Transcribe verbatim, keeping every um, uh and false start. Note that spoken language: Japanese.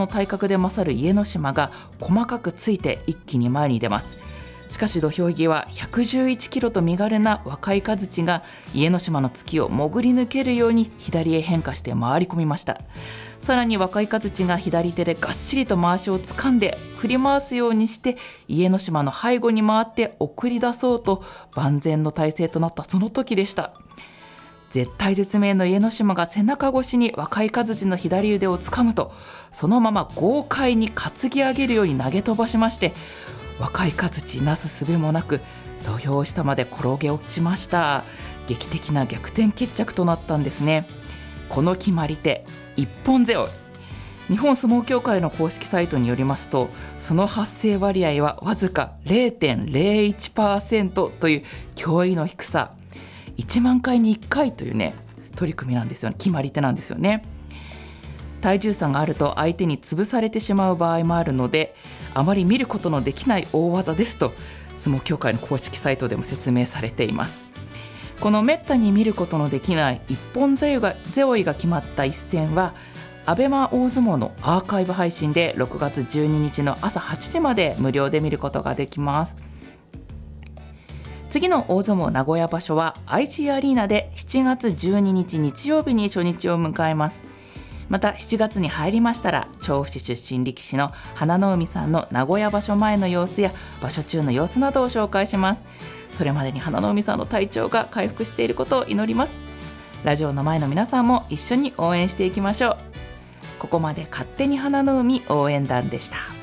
の体格で勝る家之島が細かくついて一気に前に出ます。しかし土俵際ひゃくじゅういちキロと身軽な若井一千が家之島の突きを潜り抜けるように左へ変化して回り込みました。さらに若井一千が左手でがっしりと回しを掴んで振り回すようにして家之島の背後に回って送り出そうと万全の体勢となったその時でした。絶体絶命の家之島が背中越しに若井一千の左腕を掴むと、そのまま豪快に担ぎ上げるように投げ飛ばしまして、若井一千なすすべもなく土俵下まで転げ落ちました。劇的な逆転決着となったんですね。この決まり手、一本背負い。日本相撲協会の公式サイトによりますと、その発生割合はわずか ゼロてんゼロいちパーセント という驚異の低さ。いちまんかいにいっかいというね、取り組みなんですよね。決まり手なんですよね。体重差があると相手に潰されてしまう場合もあるので、あまり見ることのできない大技ですと相撲協会の公式サイトでも説明されています。このめったに見ることのできない一本背負いが決まった一戦はアベマ大相撲のアーカイブ配信でろくがつじゅうににちの朝はちじまで無料で見ることができます。次の大相撲名古屋場所は アイジー アリーナでしちがつじゅうににち日曜日に初日を迎えます。またしちがつに入りましたら、調布市出身力士の花の海さんの名古屋場所前の様子や場所中の様子などを紹介します。それまでに花の海さんの体調が回復していることを祈ります。ラジオの前の皆さんも一緒に応援していきましょう。ここまで勝手に花の海応援団でした。